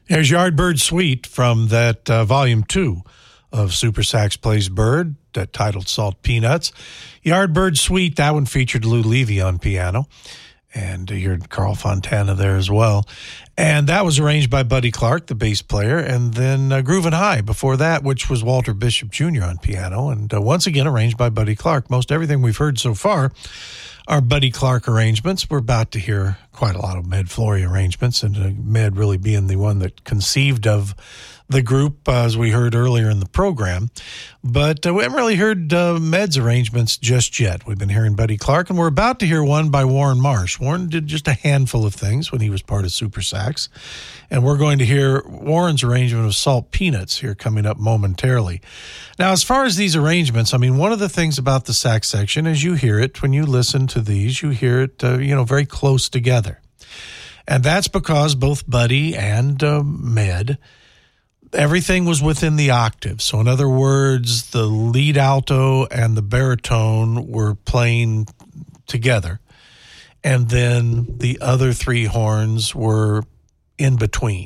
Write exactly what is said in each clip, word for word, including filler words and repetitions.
There's Yardbird Suite from that uh, volume two of Super Sax Plays Bird, that titled Salt Peanuts. Yardbird Suite, that one featured Lou Levy on piano, and uh, you heard Carl Fontana there as well. And that was arranged by Buddy Clark, the bass player, and then uh, Groovin' High before that, which was Walter Bishop Junior on piano, and uh, once again arranged by Buddy Clark. Most everything we've heard so far are Buddy Clark arrangements. We're about to hear quite a lot of Med Flory arrangements, and uh, Med really being the one that conceived of the group, uh, as we heard earlier in the program. But uh, we haven't really heard uh, Med's arrangements just yet. We've been hearing Buddy Clark, and we're about to hear one by Warren Marsh. Warren did just a handful of things when he was part of Super Sax, and we're going to hear Warren's arrangement of Salt Peanuts here coming up momentarily. Now, as far as these arrangements, I mean, one of the things about the sax section is you hear it, when you listen to these, you hear it, uh, you know, very close together. And that's because both Buddy and uh, Med, everything was within the octave. So in other words, the lead alto and the baritone were playing together, and then the other three horns were in between.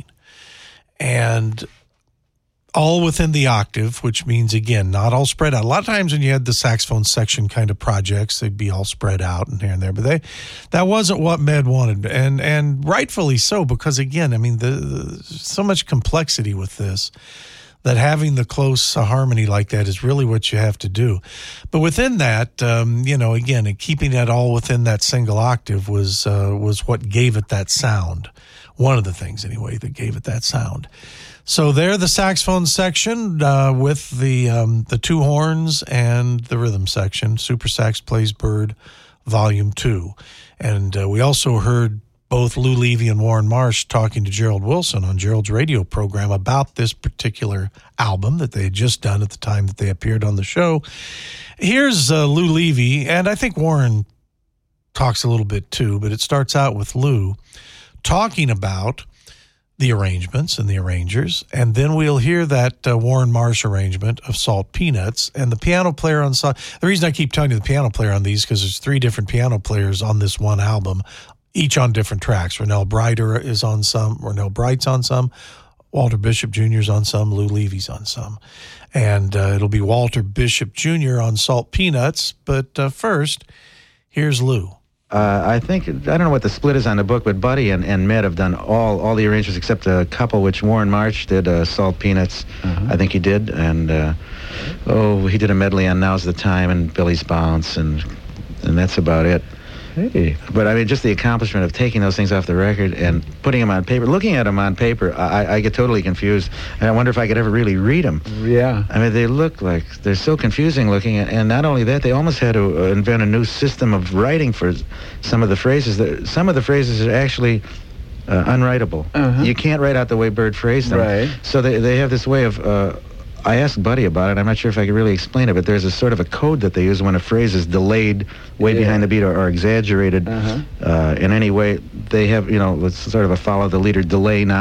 And all within the octave, which means, again, not all spread out. A lot of times when you had the saxophone section kind of projects, they'd be all spread out and here and there. But they, that wasn't what Med wanted, and and rightfully so, because, again, I mean, the, the so much complexity with this that having the close harmony like that is really what you have to do. But within that, um, you know, again, and keeping it all within that single octave was uh, was what gave it that sound. One of the things, anyway, that gave it that sound. So there, the saxophone section uh, with the um, the two horns and the rhythm section, Super Sax Plays Bird, Volume two. And uh, we also heard both Lou Levy and Warren Marsh talking to Gerald Wilson on Gerald's radio program about this particular album that they had just done at the time that they appeared on the show. Here's uh, Lou Levy, and I think Warren talks a little bit too, but it starts out with Lou talking about the arrangements and the arrangers, and then we'll hear that uh, Warren Marsh arrangement of Salt Peanuts, and the piano player on side. The reason I keep telling you the piano player on these, because there's three different piano players on this one album, each on different tracks. Rennell Brighter is on some, Rennell Bright's on some, Walter Bishop Junior's on some, Lou Levy's on some. And uh, it'll be Walter Bishop Junior on Salt Peanuts, but uh, first, here's Lou. Uh, I think, I don't know what the split is on the book, but Buddy and, and Med have done all, all the arrangements except a couple, which Warren Marsh did, uh, Salt Peanuts, uh-huh. I think he did, and uh, oh, he did a medley on Now's the Time and Billy's Bounce, and and that's about it. Hey. But I mean, just the accomplishment of taking those things off the record and putting them on paper, looking at them on paper, I, I get totally confused, and I wonder if I could ever really read them. Yeah. I mean, they look like, they're so confusing looking, and, and not only that, they almost had to uh, invent a new system of writing for some of the phrases. That, some of the phrases are actually uh, unwritable. Uh-huh. You can't write out the way Bird phrased them. Right. So they, they have this way of... Uh, I asked Buddy about it. I'm not sure if I could really explain it, but there's a sort of a code that they use when a phrase is delayed way yeah. behind the beat or, or exaggerated uh-huh. uh, in any way. They have, you know, it's sort of a follow the leader delay now.